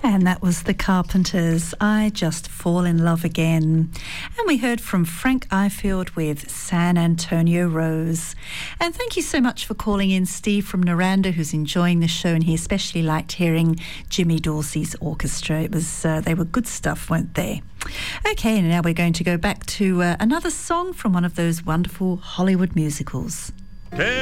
And that was the Carpenters, I Just Fall in Love Again. And we heard from Frank Ifield with San Antonio Rose. And thank you so much for calling in, Steve from Naranda, who's enjoying the show, and he especially liked hearing Jimmy Dorsey's orchestra. It was they were good stuff, weren't they? Okay, and now we're going to go back to another song from one of those wonderful Hollywood musicals.